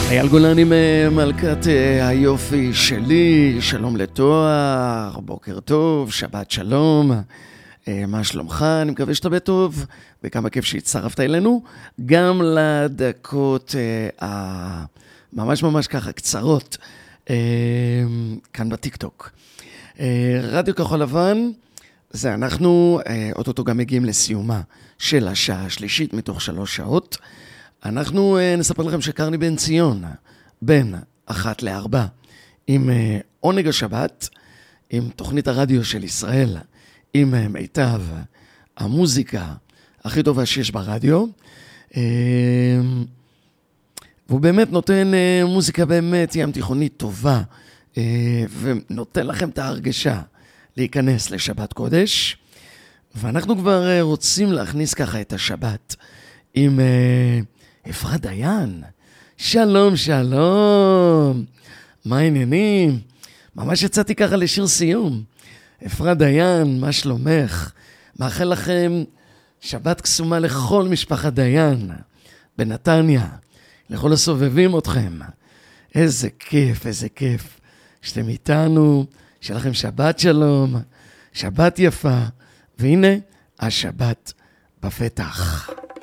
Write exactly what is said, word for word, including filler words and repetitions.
אייל גולני ממלכת היופי שלי, שלום לתואר, בוקר טוב, שבת שלום, מה שלומך? אני מקווה שאתה בטוב, וכמה כיף שהצטרפת אלינו, גם לדקות הממש ממש ככה קצרות, כאן בטיקטוק. רדיו כחול לבן, זה אנחנו, אוטוטו גם מגיעים לסיומה של השעה השלישית מתוך שלוש שעות, אנחנו uh, נספר לכם שקרני בן ציון, בין אחת לארבע, עם uh, עונג השבת, עם תוכנית הרדיו של ישראל, עם uh, מיטב, המוזיקה הכי טובה שיש ברדיו, uh, והוא באמת נותן uh, מוזיקה באמת ים תיכונית טובה, uh, ונותן לכם את ההרגשה להיכנס לשבת קודש, ואנחנו כבר uh, רוצים להכניס ככה את השבת עם... Uh, אפרת דיין, שלום שלום, מה העניינים? ממש יצאתי ככה לשיר סיום. אפרת דיין, מה שלומך? מאחל לכם שבת קסומה לכל משפחת דיין, בנתניה, לכל הסובבים אתכם. איזה כיף, איזה כיף שאתם איתנו, שלכם שבת שלום, שבת יפה, והנה השבת בפתח.